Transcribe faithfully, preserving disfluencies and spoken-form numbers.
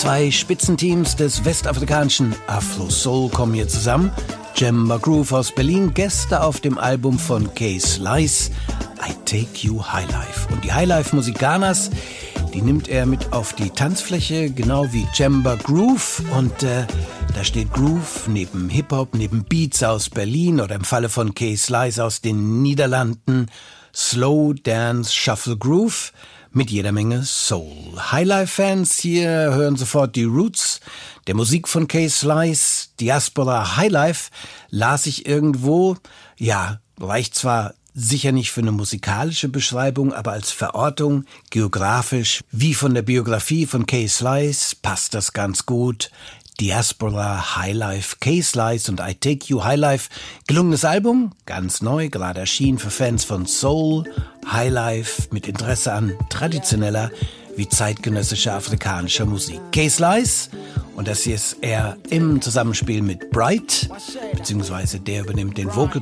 Zwei Spitzenteams des westafrikanischen Afro-Soul kommen hier zusammen. Jemba Groove aus Berlin, Gäste auf dem Album von K-Slice, I Take You Highlife. Und die Highlife-Musik Ghanas, die nimmt er mit auf die Tanzfläche, genau wie Jemba Groove. Und äh, da steht Groove neben Hip-Hop, neben Beats aus Berlin oder im Falle von K-Slice aus den Niederlanden Slow Dance Shuffle Groove mit jeder Menge Soul. Highlife-Fans hier hören sofort die Roots der Musik von K-Slice. Diaspora Highlife las ich irgendwo, ja, reicht zwar sicher nicht für eine musikalische Beschreibung, aber als Verortung, geografisch, wie von der Biografie von K-Slice, passt das ganz gut. Diaspora Highlife, K-Slice und I Take You Highlife. Gelungenes Album, ganz neu, gerade erschienen für Fans von Soul, Highlife mit Interesse an traditioneller wie zeitgenössischer afrikanischer Musik. K-Slice, und das hier ist er im Zusammenspiel mit Bright, beziehungsweise der übernimmt den Vocal